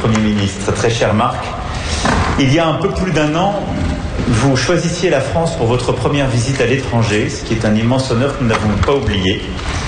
Premier ministre. Très cher Marc, il y a un peu plus d'un an, vous choisissiez la France pour votre première visite à l'étranger, ce qui est un immense honneur que nous n'avons pas oublié.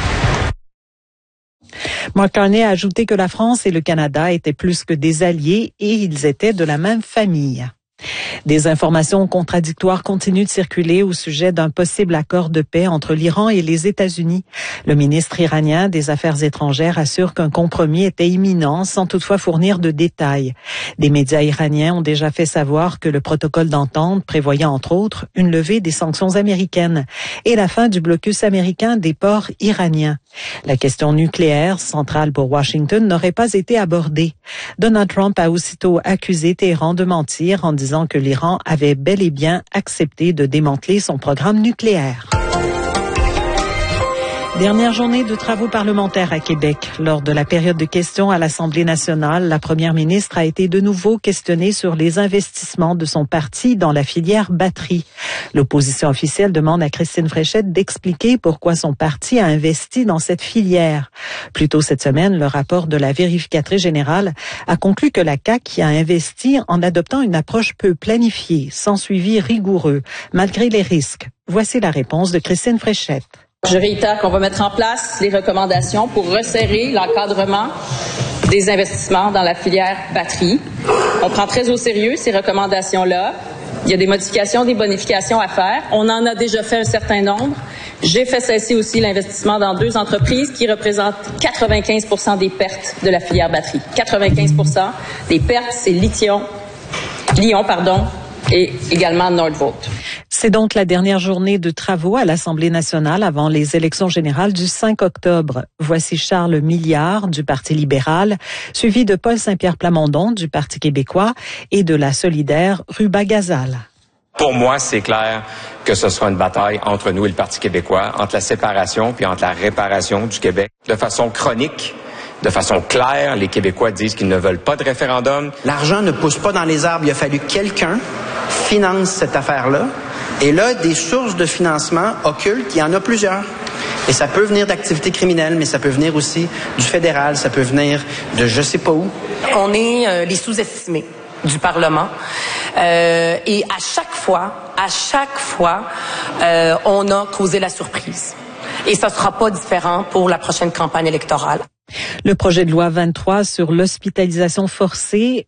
Mark Carney a ajouté que la France et le Canada étaient plus que des alliés et ils étaient de la même famille. Des informations contradictoires continuent de circuler au sujet d'un possible accord de paix entre l'Iran et les États-Unis. Le ministre iranien des Affaires étrangères assure qu'un compromis était imminent sans toutefois fournir de détails. Des médias iraniens ont déjà fait savoir que le protocole d'entente prévoyait entre autres une levée des sanctions américaines et la fin du blocus américain des ports iraniens. La question nucléaire, centrale pour Washington, n'aurait pas été abordée. Donald Trump a aussitôt accusé Téhéran de mentir en disant que l'Iran avait bel et bien accepté de démanteler son programme nucléaire. Dernière journée de travaux parlementaires à Québec. Lors de la période de questions à l'Assemblée nationale, la première ministre a été de nouveau questionnée sur les investissements de son parti dans la filière batterie. L'opposition officielle demande à Christine Fréchette d'expliquer pourquoi son parti a investi dans cette filière. Plus tôt cette semaine, le rapport de la vérificatrice générale a conclu que la CAQ y a investi en adoptant une approche peu planifiée, sans suivi rigoureux, malgré les risques. Voici la réponse de Christine Fréchette. Je réitère qu'on va mettre en place les recommandations pour resserrer l'encadrement des investissements dans la filière batterie. On prend très au sérieux ces recommandations-là. Il y a des modifications, des bonifications à faire. On en a déjà fait un certain nombre. J'ai fait cesser aussi l'investissement dans 2 entreprises qui représentent 95% des pertes de la filière batterie. 95% des pertes, c'est Lyon, et également Nordvolt. C'est donc la dernière journée de travaux à l'Assemblée nationale avant les élections générales du 5 octobre. Voici Charles Milliard du Parti libéral, suivi de Paul Saint-Pierre Plamondon du Parti québécois et de la solidaire Ruba Gazal. Pour moi, c'est clair que ce sera une bataille entre nous et le Parti québécois, entre la séparation puis entre la réparation du Québec. De façon chronique, de façon claire, les Québécois disent qu'ils ne veulent pas de référendum. L'argent ne pousse pas dans les arbres. Il a fallu que quelqu'un finance cette affaire-là. Et là, des sources de financement occultes, il y en a plusieurs. Et ça peut venir d'activités criminelles, mais ça peut venir aussi du fédéral, ça peut venir de je sais pas où. On est les sous-estimés du Parlement. Et à chaque fois, on a causé la surprise. Et ça sera pas différent pour la prochaine campagne électorale. Le projet de loi 23 sur l'hospitalisation forcée,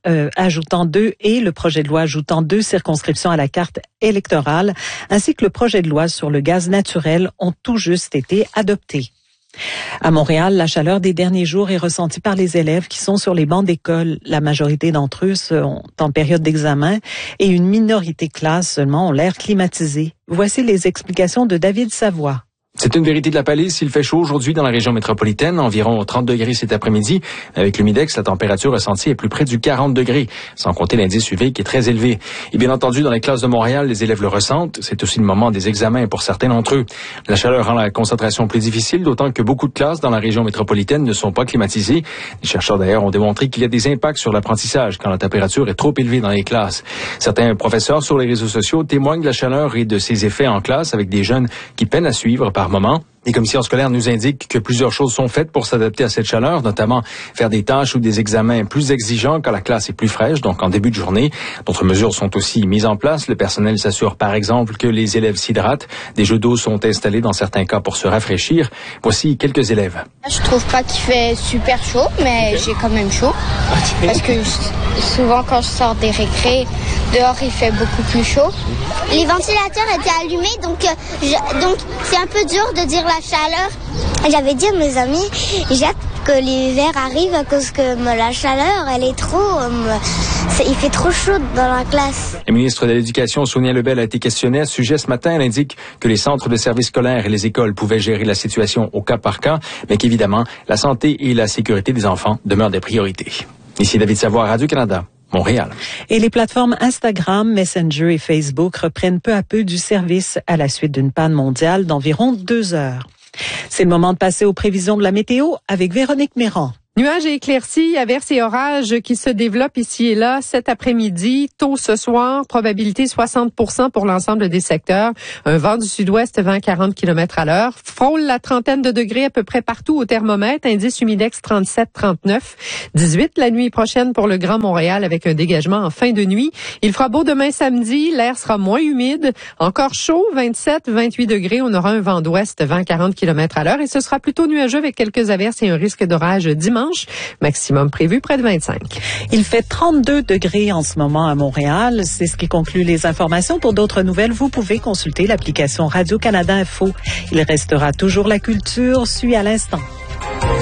le projet de loi ajoutant 2 circonscriptions à la carte électorale, ainsi que le projet de loi sur le gaz naturel ont tout juste été adoptés. À Montréal, la chaleur des derniers jours est ressentie par les élèves qui sont sur les bancs d'école. La majorité d'entre eux sont en période d'examen et une minorité de classes seulement ont l'air climatisés. Voici les explications de David Savoie. C'est une vérité de la palisse. Il fait chaud aujourd'hui dans la région métropolitaine, environ 30 degrés cet après-midi. Avec l'humidex, la température ressentie est plus près du 40 degrés, sans compter l'indice UV qui est très élevé. Et bien entendu, dans les classes de Montréal, les élèves le ressentent. C'est aussi le moment des examens pour certains d'entre eux. La chaleur rend la concentration plus difficile, d'autant que beaucoup de classes dans la région métropolitaine ne sont pas climatisées. Les chercheurs d'ailleurs ont démontré qu'il y a des impacts sur l'apprentissage quand la température est trop élevée dans les classes. Certains professeurs sur les réseaux sociaux témoignent de la chaleur et de ses effets en classe avec des jeunes qui peinent à suivre par moment. Les commissions scolaires nous indiquent que plusieurs choses sont faites pour s'adapter à cette chaleur, notamment faire des tâches ou des examens plus exigeants quand la classe est plus fraîche, donc en début de journée. D'autres mesures sont aussi mises en place. Le personnel s'assure par exemple que les élèves s'hydratent. Des jeux d'eau sont installés dans certains cas pour se rafraîchir. Voici quelques élèves. Je trouve pas qu'il fait super chaud, mais j'ai quand même chaud. Parce que souvent quand je sors des récrés, dehors il fait beaucoup plus chaud. Les ventilateurs étaient allumés, donc c'est un peu dur de dire la chaleur. J'avais dit à mes amis, j'ai hâte que l'hiver arrive à cause que la chaleur, elle est trop... il fait trop chaud dans la classe. La ministre de l'Éducation, Sonia Lebel, a été questionnée à ce sujet ce matin. Elle indique que les centres de services scolaires et les écoles pouvaient gérer la situation au cas par cas, mais qu'évidemment, la santé et la sécurité des enfants demeurent des priorités. Ici David Savoie, Radio-Canada. Montréal. Et les plateformes Instagram, Messenger et Facebook reprennent peu à peu du service à la suite d'une panne mondiale d'environ 2 heures. C'est le moment de passer aux prévisions de la météo avec Véronique Méran. Nuages et éclaircies, averses et orages qui se développent ici et là cet après-midi. Tôt ce soir, probabilité 60% pour l'ensemble des secteurs. Un vent du sud-ouest 20-40 km à l'heure. Frôle la trentaine de degrés à peu près partout au thermomètre. Indice humidex 37-39. 18 la nuit prochaine pour le Grand Montréal avec un dégagement en fin de nuit. Il fera beau demain samedi. L'air sera moins humide. Encore chaud, 27-28 degrés. On aura un vent d'ouest 20-40 km à l'heure et ce sera plutôt nuageux avec quelques averses et un risque d'orage dimanche. Maximum prévu près de 25. Il fait 32 degrés en ce moment à Montréal. C'est ce qui conclut les informations. Pour d'autres nouvelles, vous pouvez consulter l'application Radio-Canada Info. Il restera toujours la culture, suit à l'instant.